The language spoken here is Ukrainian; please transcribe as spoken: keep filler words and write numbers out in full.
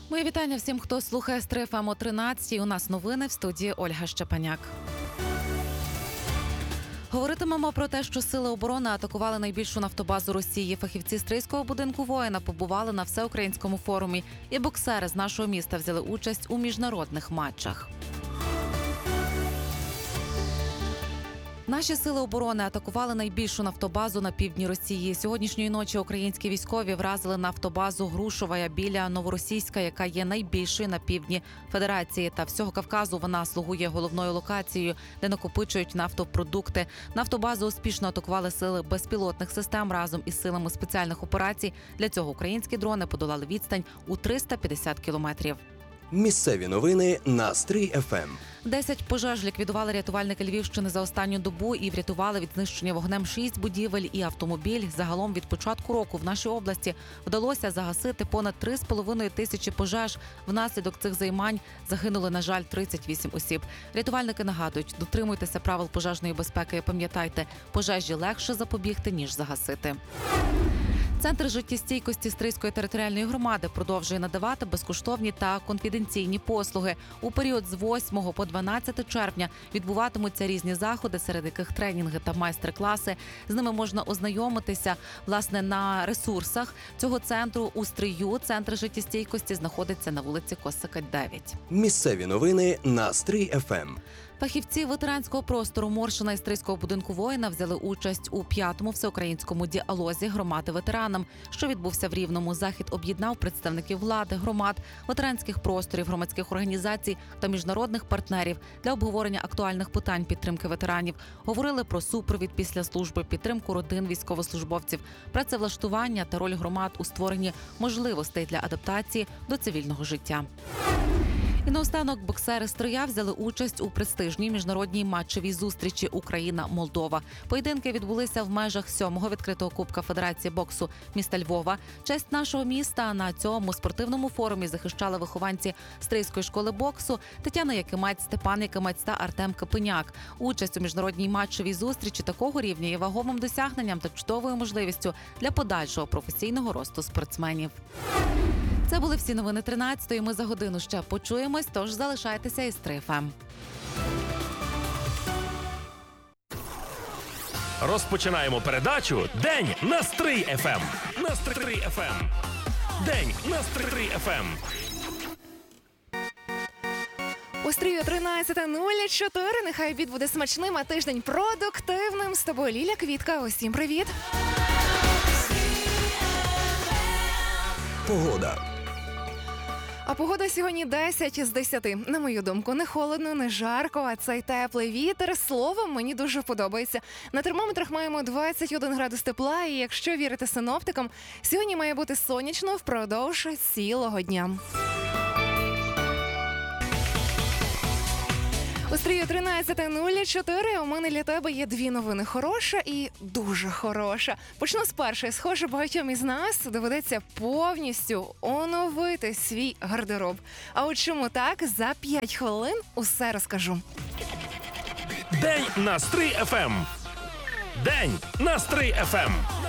Мої вітання всім, хто слухає Стри еф ем о тринадцятій. У нас новини в студії Ольга Щепаняк. Говоритимемо про те, що сили оборони атакували найбільшу нафтобазу Росії. Фахівці Стрийського будинку воїна побували на всеукраїнському форумі. І боксери з нашого міста взяли участь у міжнародних матчах. Наші сили оборони атакували найбільшу нафтобазу на півдні Росії. Сьогоднішньої ночі українські військові вразили нафтобазу Грушовая біля Новоросійська, яка є найбільшою на півдні Федерації та всього Кавказу. Вона слугує головною локацією, де накопичують нафтопродукти. Нафтобазу успішно атакували сили безпілотних систем разом із силами спеціальних операцій. Для цього українські дрони подолали відстань у триста п'ятдесят кілометрів. Місцеві новини на Стрий еф ем. Десять пожеж ліквідували рятувальники Львівщини за останню добу і врятували від знищення вогнем шість будівель і автомобіль. Загалом від початку року в нашій області вдалося загасити понад три з половиною тисячі пожеж. Внаслідок цих займань загинули, на жаль, тридцять вісім осіб. Рятувальники нагадують, дотримуйтеся правил пожежної безпеки. Пам'ятайте, пожежі легше запобігти, ніж загасити. Центр життєстійкості Стрийської територіальної громади продовжує надавати безкоштовні та конфіденційні послуги. У період з восьмого по дванадцяте червня відбуватимуться різні заходи, серед яких тренінги та майстер-класи. З ними можна ознайомитися, власне, на ресурсах цього центру у Стрию. Центр життєстійкості знаходиться на вулиці Косака, дев'ять. Місцеві новини на Стрий еф ем. Фахівці ветеранського простору Моршина і Стрийського будинку воїна взяли участь у п'ятому всеукраїнському діалозі «Громади ветеранам», що відбувся в Рівному. Захід об'єднав представників влади, громад, ветеранських просторів, громадських організацій та міжнародних партнерів для обговорення актуальних питань підтримки ветеранів. Говорили про супровід після служби, підтримку родин військовослужбовців, працевлаштування та роль громад у створенні можливостей для адаптації до цивільного життя. І наостанок боксери Стрия взяли участь у престижній міжнародній матчевій зустрічі Україна-Молдова. Поєдинки відбулися в межах сьомого відкритого кубка Федерації боксу міста Львова. Честь нашого міста на цьому спортивному форумі захищали вихованці Стрийської школи боксу Тетяна Якимець, Степан Якимець та Артем Кипеняк. Участь у міжнародній матчевій зустрічі такого рівня є вагомим досягненням та чудовою можливістю для подальшого професійного росту спортсменів. Це були всі новини тринадцятої. Ми за годину ще почуємось, тож залишайтеся із Стри еф ем. Розпочинаємо передачу «День на Стрий еф ем». На Стрий еф ем. День на Стрий еф ем. У Стрію тринадцята нуль чотири. Нехай обід буде смачним, а тиждень продуктивним. З тобою Ліля Квітка. Усім привіт. Погода. А погода сьогодні десять з десяти. На мою думку, не холодно, не жарко, а цей теплий вітер, словом, мені дуже подобається. На термометрах маємо двадцять один градус тепла, і якщо вірити синоптикам, сьогодні має бути сонячно впродовж цілого дня. У Стрію тринадцята нуль чотири. У мене для тебе є дві новини. Хороша і дуже хороша. Почну з першої. Схоже, багатьом із нас доведеться повністю оновити свій гардероб. А от чому так? За п'ять хвилин усе розкажу. День на Стрий еф ем. День на Стрий еф ем.